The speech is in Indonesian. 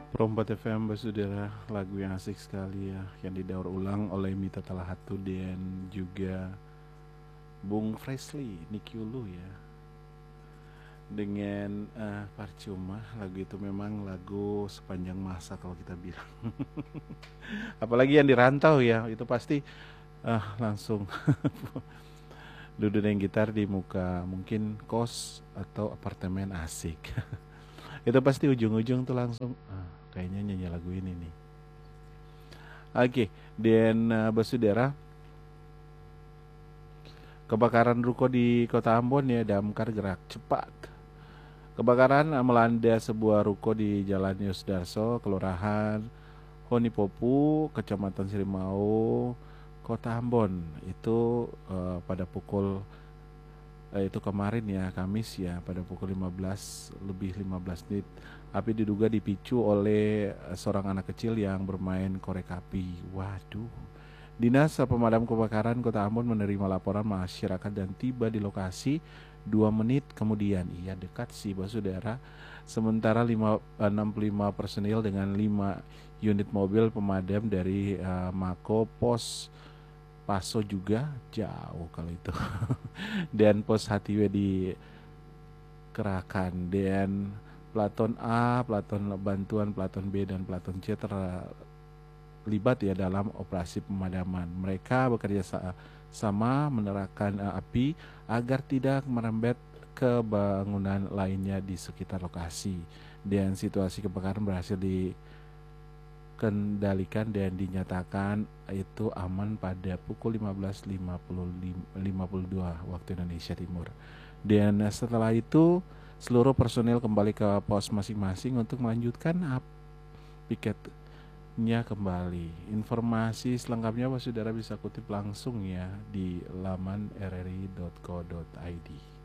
Perompat FM Basudara, lagu yang asik sekali ya, yang didaur ulang oleh Mita Talahatu dan juga Bung Fresley, Nicky Ulu ya. Dengan Percuma, lagu itu memang lagu sepanjang masa kalau kita bilang. Apalagi yang di rantau ya, itu pasti langsung duduk dengan gitar di muka mungkin kos atau apartemen asik. Itu pasti ujung-ujung tuh langsung kayaknya nyanyi lagu ini nih. Oke, dan Basudara, kebakaran ruko di Kota Ambon ya, damkar gerak cepat. Kebakaran melanda sebuah ruko di Jalan Yosdarso, Kelurahan Honipopu, Kecamatan Sirimau, Kota Ambon. Itu pada pukul itu kemarin ya, Kamis ya, pada pukul 15 lebih 15 menit. Api diduga dipicu oleh seorang anak kecil yang bermain korek api. Waduh. Dinas Pemadam Kebakaran Kota Ambon menerima laporan masyarakat dan tiba di lokasi 2 menit kemudian. Iya, dekat sih Basudara. Sementara 65 personil dengan 5 unit mobil pemadam dari Mako Pos Paso juga jauh kalau itu. Dan Pos Hatiwe dikerahkan, dan Platon A, Platon Bantuan, Platon B, dan Platon C terlibat ya dalam operasi pemadaman. Mereka bekerja sama menerapkan api agar tidak merembet ke bangunan lainnya di sekitar lokasi. Dan situasi kebakaran berhasil dikendalikan dan dinyatakan itu aman pada pukul 15.52 waktu Indonesia Timur. Dan setelah itu seluruh personil kembali ke pos masing-masing untuk melanjutkan piketnya kembali. Informasi selengkapnya Saudara bisa kutip langsung ya di laman rri.co.id.